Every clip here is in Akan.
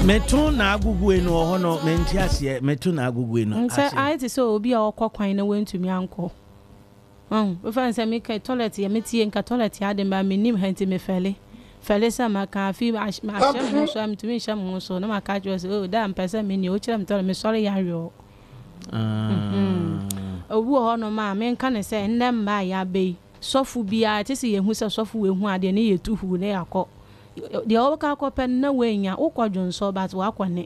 metu na agugu enu ohono menti ase metu na agugu enu nse ayi so obi a okokwan na wentumi anko we fan say me ka toilet ya metie nka toilet ya de ba menim hanti me fele sa maka fi ma shem so am tumi shem so na maka jo so da mpesa me ni o kire me toilet me sorry ya yo obu ohono ma me nka ne say nnem ma ya be sofu bia tisi yehu se sofu we hu ade ne yetuhu ne yakọ de o ka kopen na wenya ukwadwonso but wakwane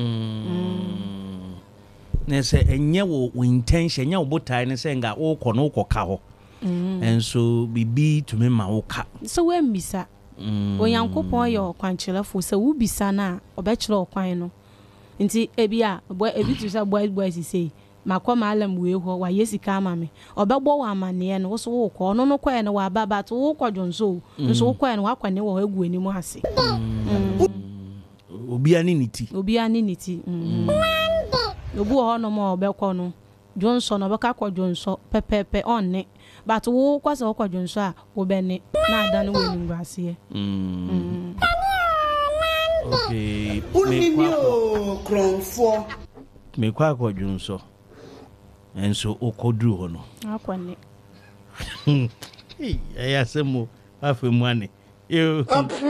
ne se enye wo intention nya obotai ne se nga ukọ no ukọka ho enso bibi tumi ma uka so we mbisa onyankopon ye okwankyerefo se wo bisa na obekire okwan no nti ebia ebi tu se boy say makoma alam we ho wa yesika amame obegbo wa amane no so wo ko no kwa no wa baba to wo kwadwonso nso wo kwa no wakwane wo agu ani mu ase obi ani niti obu ho no mo obekọ no jonso no beka kwadwonso pepepe onne but wo kwase wo kwadwonso a wo bene na ada no we ni ase okay unimio kronfo me kwa kwadwonso enso okodru ho no akwane ya semo afemu ane yo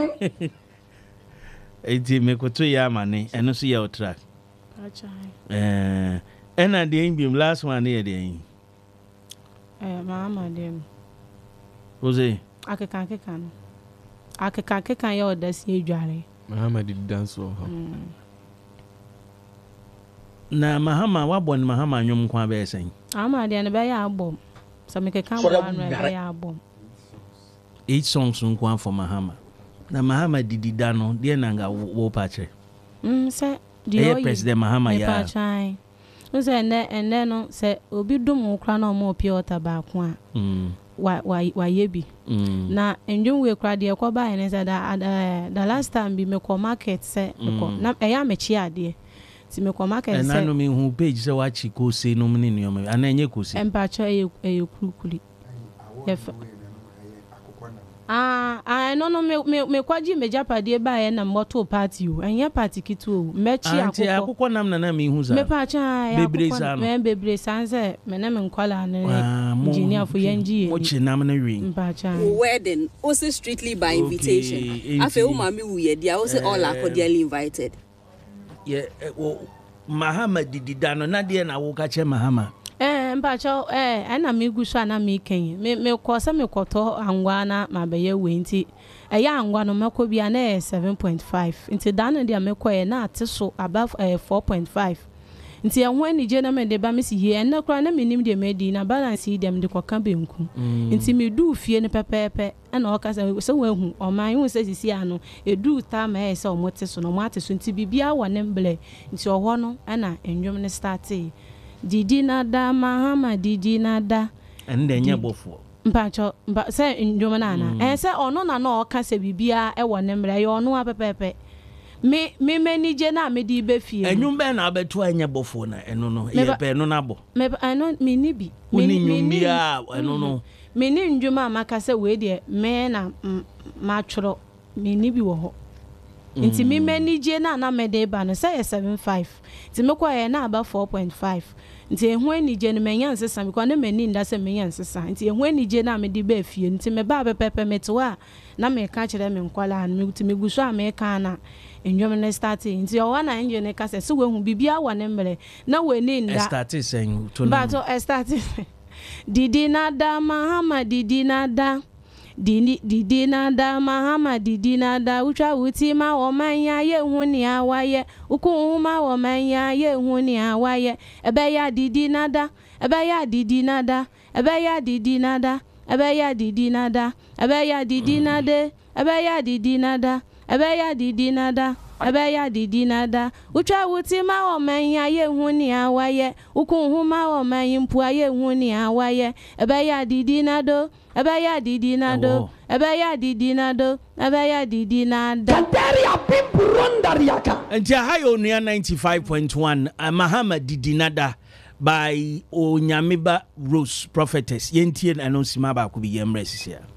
eti me koto ya mane eno so ya track acha ena de mbim last one here de mama dem oze akeka ya odasi edware Mahama did dance so na Mahama wabon Mahama nyom kwa be sen ama de na be ya abom samekeka wa na be ya abom each song sun kwa for Mahama na Mahama didida no de na nga wo pache se de oyi president Mahama ya pachai nse ene no se obi dum kra na omo pie ota ba ko a wa yebi na enjum we kra de ko ba ene se da last time bi me ko market se ko na eya mechi ade ti me ko market se na no me hu page se wa chi ko se no me ni o ana enye ko se empacha kulukuli no me kwaji mejapade ba ye na moto party o enye party kitu o mechi akoko nam na me hu za me pa cha ya bebre sanse me na me nkwala na engineer for yenji mo chi nam na wi pa cha wedding also strictly by invitation afi o mami wu ye dia o say all are cordially invited Mahama didida no na de na wo ka che Mahama mpacho ana me gusu na me ken me ko se me koto angwa na mabeye we nti eya angwa no mako bia na 7.5 nti dan de me ko na ateso above 4.5 nti ehwo ani je na me de ba me si hie na kra na menim de medi na balance dem de koka benku nti me du fie ne pepepe na o ka se we hu o man hu se sisi ano edu ta ma se o moteso no mo ateso nti bibia wo ne mble nti oho no na enwom ne start didi nada Mahama didi nada ende nya bofo mpacho se ndwom na na se ono na na o ka se bibia e wo ne mre yo ono apepepe me manage na me di be fie enwum be na abeto anya bofo na eno no ye pe no na bo me ano me ni bi me ni bia eno no me ni ndwom amaka se we de me na ma tworo me ni bi wo ho nti me manage na me de ba no se 7.5 nti me kwa ye na aba 4.5 nti ehun anije no menya nsesa me kwa na mani nda se menya nsesa nti ehun anije na me di ba fie nti me ba pepepe metewa na me ka kire me nkwala na me nti me guso a me ka na enwom ne start nti o wa na enje ne ka se we hu bibia wa ne mre na we ni nda start sen to na ba to start didi nada Mahama didi nada didi nada Mahama didi nada utwa wuti ma wo manya ye hu ni awaye uku ma wo manya ye hu ni awaye ebe ya didi nada ebe ya didi nada ebe ya didi nada ebe ya didi nada ebe ya didi nada ebe ya didi nada ebe ya didi nada ebe ya didi nada utwa wuti ma wo manya ye hu ni awaye uku ma wo manya mpu ye hu ni awaye ebe ya didi nado ebe ya didi nado ebe ya didi nado ebe ya didi nada Kandaria pimpurondariaka nti hayo nua 95.1 Mahama didi nada by Onyameba Rose Prophetess yentie na no sima ba ko bi yemre sisia